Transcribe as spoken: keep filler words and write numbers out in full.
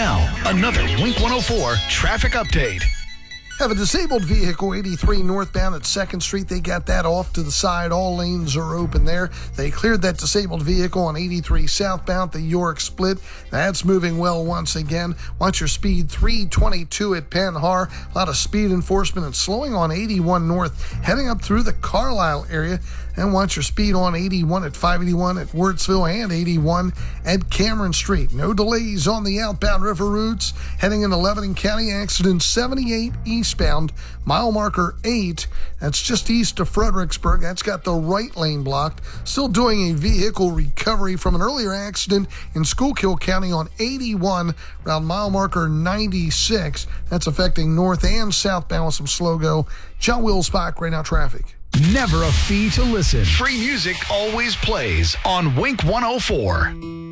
Now, another Wink one oh four traffic update. Have a disabled vehicle, eighty-three northbound at second Street. They got that off to the side. All lanes are open there. They cleared that disabled vehicle on eighty-three southbound, the York split. That's moving well once again. Watch your speed, three twenty-two at Penn Har. A lot of speed enforcement and slowing on eighty-one north, heading up through the Carlisle area. And watch your speed on eighty-one at five eighty-one at Wurtsville and eighty-one at Cameron Street. No delays on the outbound river routes. Heading into Lebanon County, accident seventy-eight eastbound, mile marker eight. That's just east of Fredericksburg. That's got the right lane blocked. Still doing a vehicle recovery from an earlier accident in Schuylkill County on eighty-one, around mile marker ninety-six. That's affecting north and southbound with some slow go. John Wills-Bach, right now traffic. Never a fee to listen. Free music always plays on Wink one oh four.